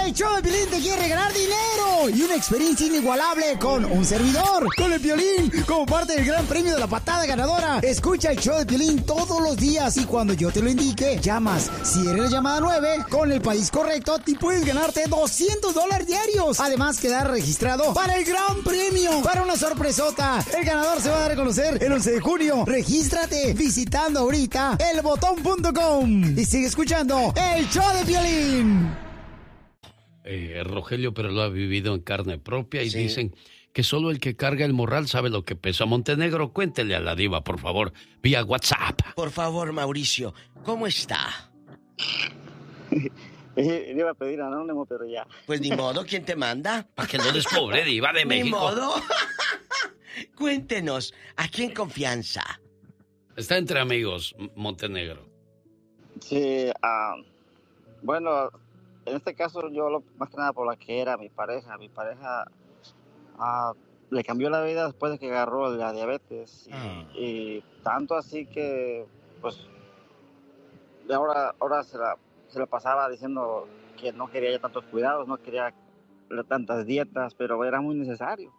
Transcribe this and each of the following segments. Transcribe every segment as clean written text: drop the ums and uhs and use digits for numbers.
El show de Piolín te quiere regalar dinero y una experiencia inigualable con un servidor, con el Piolín, como parte del gran premio de la patada ganadora. Escucha el show de Piolín todos los días y cuando yo te lo indique, llamas. Si eres la llamada 9, con el país correcto, te puedes ganarte $200 diarios. Además, quedar registrado para el gran premio, para una sorpresota. El ganador se va a dar a conocer el 11 de junio. Regístrate visitando ahorita elbotón.com y sigue escuchando el show de Piolín. Rogelio, pero lo ha vivido en carne propia y dicen que solo el que carga el morral sabe lo que pesa. Montenegro, cuéntele a la diva, por favor, vía WhatsApp. Por favor, Mauricio, ¿cómo está? Le iba a pedir anónimo, pero ya. Pues ni modo, ¿quién te manda? Para que no despobre, diva de México. Ni modo. Cuéntenos, ¿aquí en confianza? Está entre amigos, Montenegro. Sí, bueno, en este caso yo más que nada por la que era mi pareja. Mi pareja le cambió la vida después de que agarró la diabetes. Y tanto así que, pues, ahora se la pasaba diciendo que no quería ya tantos cuidados, no quería tantas dietas, pero era muy necesario.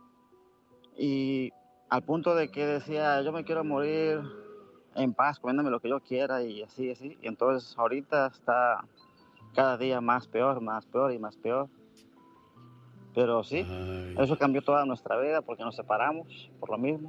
Y al punto de que decía, yo me quiero morir en paz, comiéndome lo que yo quiera y así. Y entonces ahorita está cada día más peor y más peor. Pero sí, eso cambió toda nuestra vida porque nos separamos por lo mismo.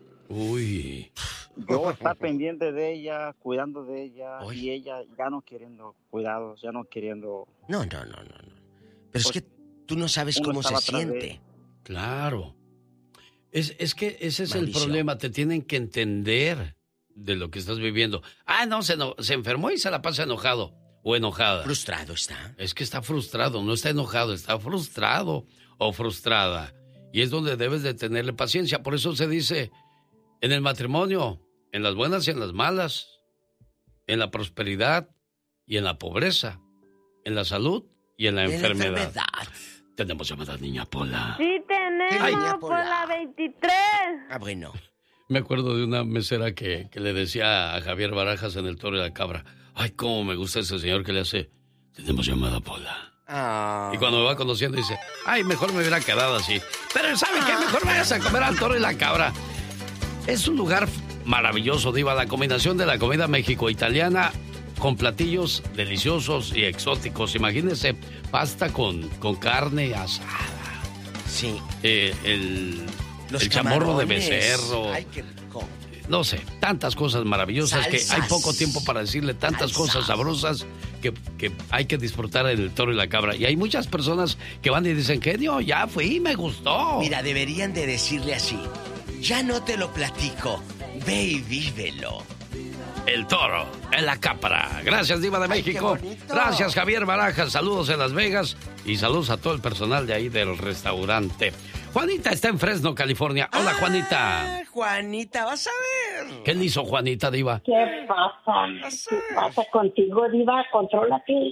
Uy. Yo estar pendiente de ella, cuidando de ella, y ella ya no queriendo cuidados, ya no queriendo... No. Pero pues, es que tú no sabes cómo se siente. Claro. Es que ese es Mauricio. el problema, te tienen que entender de lo que estás viviendo. No, se enfermó y se la pasa enojado o enojada. Frustrado está. Es que está frustrado, no está enojado, está frustrado o frustrada. Y es donde debes de tenerle paciencia. Por eso se dice, en el matrimonio, en las buenas y en las malas, en la prosperidad y en la pobreza, en la salud y en la enfermedad. Tenemos llamada, niña Pola. Sí, tenemos por la 23. Bueno. Me acuerdo de una mesera que le decía a Javier Barajas en El Toro y la Cabra, ay, cómo me gusta ese señor que le hace, tenemos llamada, Pola. Y cuando me va conociendo dice, ay, mejor me hubiera quedado así. Pero ¿sabe qué? Mejor vayas a comer al Toro y la Cabra. Es un lugar maravilloso, diva, la combinación de la comida mexico-italiana con platillos deliciosos y exóticos. Imagínese pasta con carne asada. Sí. El Los chamorro de camarones. becerro. Ay, qué rico. No sé, tantas cosas maravillosas Salsas. que hay poco tiempo para decirle, tantas cosas sabrosas que hay que disfrutar en El Toro y la Cabra. Y hay muchas personas que van y dicen, genio, ya fui y me gustó. Mira, deberían de decirle así, ya no te lo platico, ve y vívelo. El Toro en la Cabra. Gracias, diva de México. Gracias, Javier Barajas. Saludos en Las Vegas y saludos a todo el personal de ahí del restaurante. Juanita está en Fresno, California. Hola, Juanita. Juanita, vas a ver. ¿Qué le hizo Juanita, diva? ¿Qué pasa? ¿Qué pasa contigo, diva? Contrólate.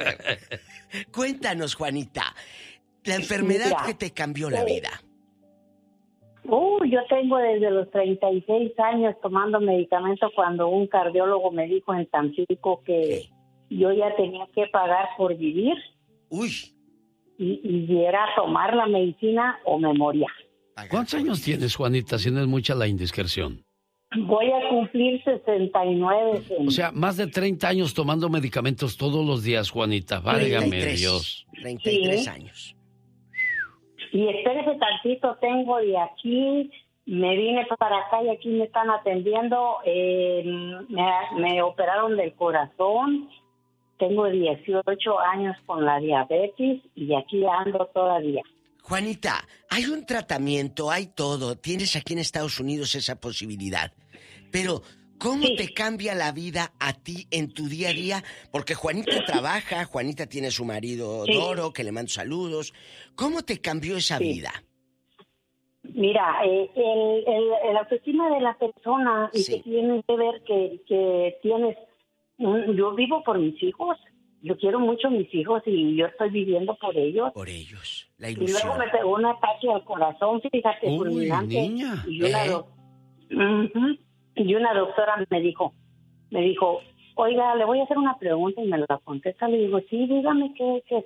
Cuéntanos, Juanita, la enfermedad que te cambió la vida. Yo tengo desde los 36 años tomando medicamento cuando un cardiólogo me dijo en Tampico que yo ya tenía que pagar por vivir. Uy. Y era tomar la medicina o me moría. ¿Cuántos años tienes, Juanita, si no es mucha la indiscreción? Voy a cumplir 69. O sea, más de 30 años tomando medicamentos todos los días, Juanita. Válgame Dios. 33 años. Y espérese tantito, tengo de aquí, me vine para acá y aquí me están atendiendo. Me operaron del corazón. Tengo 18 años con la diabetes y aquí ando todavía. Juanita, hay un tratamiento, hay todo. Tienes aquí en Estados Unidos esa posibilidad. Pero, ¿cómo te cambia la vida a ti en tu día a día? Porque Juanita trabaja, Juanita tiene su marido Doro, que le mando saludos. ¿Cómo te cambió esa vida? Mira, el autoestima de la persona y que tiene que ver que tienes... Yo vivo por mis hijos. Yo quiero mucho a mis hijos y yo estoy viviendo por ellos. Por ellos, la ilusión. Y luego me pegó un ataque al corazón, fíjate, fulminante. Niña. Y una doctora me dijo, oiga, le voy a hacer una pregunta y me la contesta. Le digo, sí, dígame qué